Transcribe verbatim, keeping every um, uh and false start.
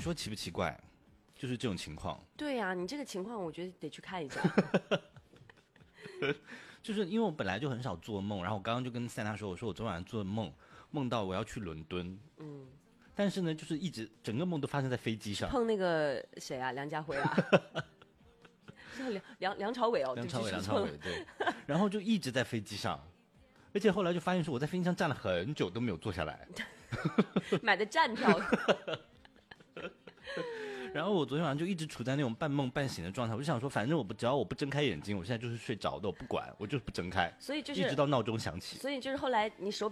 说奇不奇怪？就是这种情况。 对呀、啊，你这个情况我觉得得去看一下。 就是因为我本来就很少做梦，然后我刚刚就跟塞娜说，我说我昨晚做梦，梦到我要去伦敦，嗯，但是呢，就是一直整个梦都发生在飞机上， 碰那个谁啊，梁家辉啊，是梁梁梁朝伟哦， 梁朝伟， 对梁朝伟，对，然后就一直在飞机上，而且后来就发现说我在飞机上站了很久都没有坐下来， 买的站票。 然后我昨天晚上就一直处在那种半梦半醒的状态，我就想说，反正我不只要我不睁开眼睛，我现在就是睡着的，我不管，我就是不睁开， 所以就是一直到闹钟响起。 所以就是后来你手